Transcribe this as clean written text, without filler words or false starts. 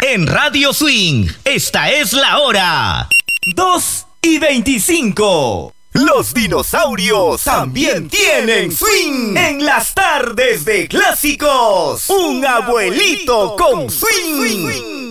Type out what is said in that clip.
En Radio Swing, esta es la hora. 2:25. Los dinosaurios también tienen swing en las tardes de clásicos. Un abuelito con swing.